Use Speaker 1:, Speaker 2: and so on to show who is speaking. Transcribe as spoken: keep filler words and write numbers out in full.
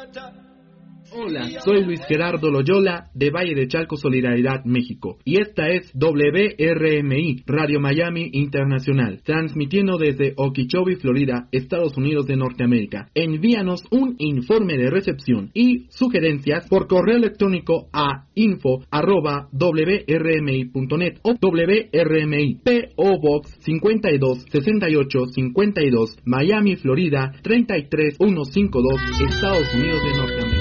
Speaker 1: Hola, soy Luis Gerardo Loyola de Valle de Chalco Solidaridad México y esta es W R M I Radio Miami Internacional, transmitiendo desde Okeechobee, Florida, Estados Unidos de Norteamérica. Envíanos un informe de recepción y sugerencias por correo electrónico a info arroba w r m i punto net o W R M I P O Box cincuenta y dos sesenta y ocho cincuenta y dos Miami, Florida treinta y tres mil ciento cincuenta y dos, Estados Unidos de Norteamérica.